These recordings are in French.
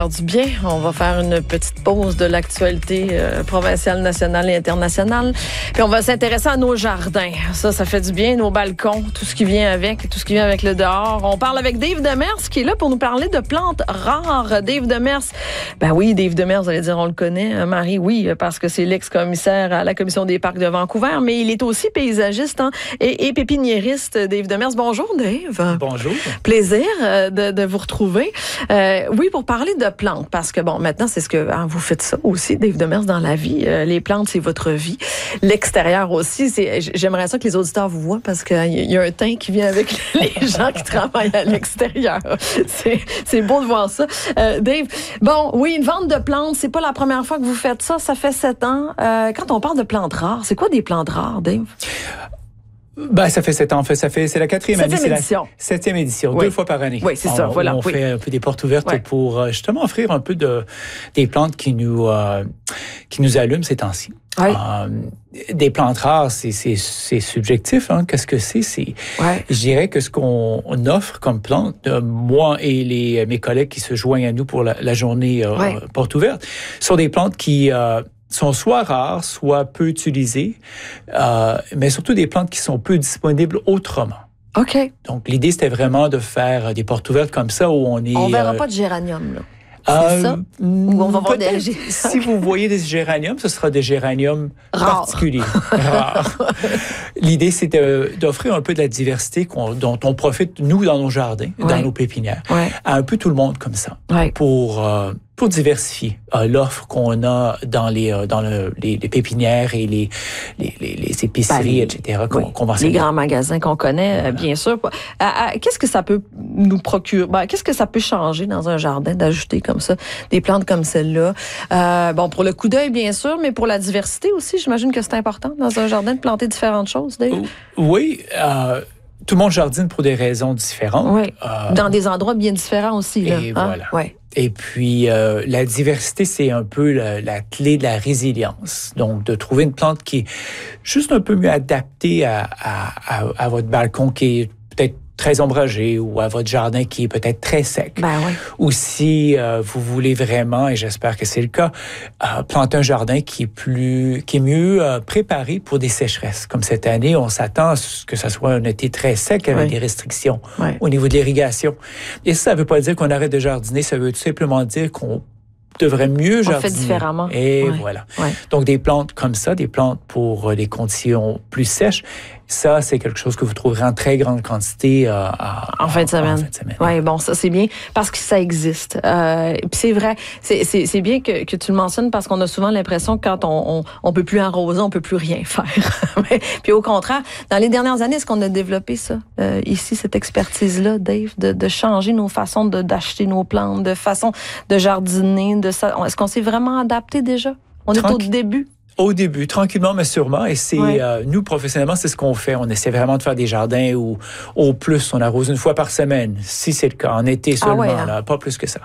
Du bien, on va faire une petite pause de l'actualité provinciale, nationale et internationale. Puis on va s'intéresser à nos jardins. Ça fait du bien, nos balcons, tout ce qui vient avec le dehors. On parle avec Dave Demers qui est là pour nous parler de plantes rares. Dave Demers, ben oui, Dave Demers, vous allez dire, on le connaît, Marie, oui, parce que c'est l'ex-commissaire à la Commission des parcs de Vancouver, mais il est aussi paysagiste et pépiniériste. Dave Demers, bonjour Dave. Bonjour. Plaisir de vous retrouver. Oui, pour parler de plantes, parce que bon, maintenant, c'est ce que vous faites ça aussi, Dave Demers, dans la vie. Les plantes, c'est votre vie. L'extérieur aussi, j'aimerais ça que les auditeurs vous voient parce qu'il y a un teint qui vient avec les gens qui travaillent à l'extérieur. C'est beau de voir ça. Dave, bon, oui, une vente de plantes, c'est pas la première fois que vous faites ça. Ça fait 7 ans. Quand on parle de plantes rares, c'est quoi des plantes rares, Dave? Ben, ça fait 7 ans. En fait, c'est la 4e année. C'est la 7e édition. Oui. 2 fois par année. Oui, c'est ça. Voilà. On fait un peu des portes ouvertes pour justement offrir un peu des plantes qui nous allument ces temps-ci. Oui. Des plantes rares, c'est subjectif. Hein. Qu'est-ce que c'est? Je dirais que ce qu'on offre comme plante, moi et mes collègues qui se joignent à nous pour la journée porte ouverte, sont des plantes qui sont soit rares, soit peu utilisées, mais surtout des plantes qui sont peu disponibles autrement. OK. Donc, l'idée, c'était vraiment de faire des portes ouvertes comme ça où on est... On verra pas de géranium, là. C'est ça? Ou on va voir des... Si vous voyez des géraniums, ce sera des géraniums particuliers, rares. L'idée, c'est d'offrir un peu de la diversité dont on profite, nous, dans nos jardins, dans nos pépinières, à un peu tout le monde comme ça, pour diversifier l'offre qu'on a dans les pépinières et les épiceries, etc. qu'on va les grands magasins qu'on connaît, bien sûr. Qu'est-ce que ça peut nous procurer? Qu'est-ce que ça peut changer dans un jardin d'ajouter comme ça des plantes comme celle-là? Bon, pour le coup d'œil, bien sûr, mais pour la diversité aussi, j'imagine que c'est important dans un jardin de planter différentes choses, Dave? Oui. Tout le monde jardine pour des raisons différentes. Oui. Dans des endroits bien différents aussi. Là, et voilà. Ouais. Et puis, la diversité, c'est un peu la clé de la résilience. Donc, de trouver une plante qui est juste un peu mieux adaptée à votre balcon qui est peut-être très ombragé ou à votre jardin qui est peut-être très sec. Ou si vous voulez vraiment, et j'espère que c'est le cas, planter un jardin qui est mieux préparé pour des sécheresses. Comme cette année, on s'attend à ce que ça soit un été très sec avec des restrictions au niveau de l'irrigation. Et ça ne veut pas dire qu'on arrête de jardiner, ça veut tout simplement dire qu'on devrait mieux jardiner. On fait différemment. Et voilà. Donc, des plantes comme ça, des plantes pour les conditions plus sèches, ça, c'est quelque chose que vous trouverez en très grande quantité en fin de semaine. Oui, bon, ça, c'est bien parce que ça existe. Puis c'est vrai, c'est bien que tu le mentionnes parce qu'on a souvent l'impression que quand on peut plus arroser, on peut plus rien faire. Puis au contraire, dans les dernières années, est-ce qu'on a développé ça, ici, cette expertise-là, Dave, de changer nos façons d'acheter nos plantes, de façon de jardiner, est-ce qu'on s'est vraiment adapté déjà? On est au début. Au début, tranquillement, mais sûrement. Et c'est nous, professionnellement, c'est ce qu'on fait. On essaie vraiment de faire des jardins où, au plus, on arrose une fois par semaine, si c'est le cas, en été seulement, là, pas plus que ça.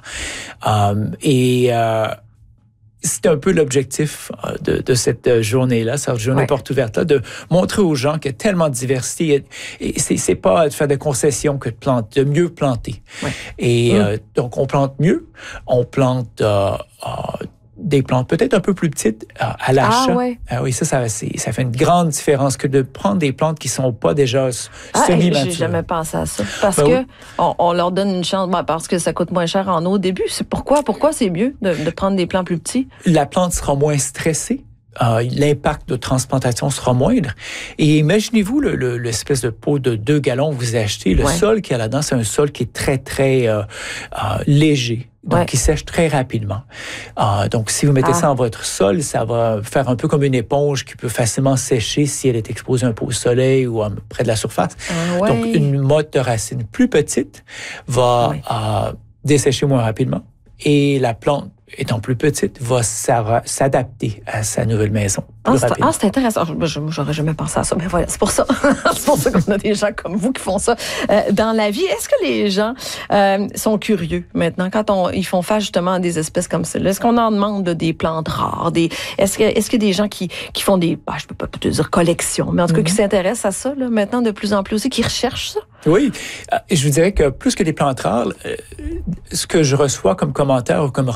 C'est un peu l'objectif de cette journée-là, cette journée porte ouverte-là, de montrer aux gens qu'il y a tellement de diversité. Et c'est pas de faire des concessions que de mieux planter. Et donc, on plante mieux. On plante des plantes peut-être un peu plus petites à l'achat. Oui, ça fait une grande différence que de prendre des plantes qui sont pas déjà semi-matures. J'ai jamais pensé à ça. Parce que on leur donne une chance, parce que ça coûte moins cher en eau au début. C'est pourquoi c'est mieux de prendre des plants plus petits? La plante sera moins stressée. L'impact de transplantation sera moindre. Et imaginez-vous l'espèce de pot de 2 gallons que vous achetez. Le sol qu'il y a là-dedans, c'est un sol qui est très, très léger. Donc, qui sèche très rapidement. Donc, si vous mettez ça dans votre sol, ça va faire un peu comme une éponge qui peut facilement sécher si elle est exposée un peu au soleil ou près de la surface. Donc, une motte de racines plus petite va dessécher moins rapidement. Et la plante, étant plus petite, va s'adapter à sa nouvelle maison. C'est intéressant. J'aurais jamais pensé à ça. Mais voilà, c'est pour ça. C'est pour ça qu'on a des gens comme vous qui font ça dans la vie. Est-ce que les gens sont curieux maintenant quand ils font face justement à des espèces comme celle-là? Est-ce qu'on en demande des plantes rares? Est-ce qu'il y a des gens qui font des, je peux pas te dire collections, mais en tout cas qui s'intéressent à ça là, maintenant de plus en plus aussi, qui recherchent ça? Oui, et je vous dirais que plus que des plantes rares, ce que je reçois comme commentaire ou comme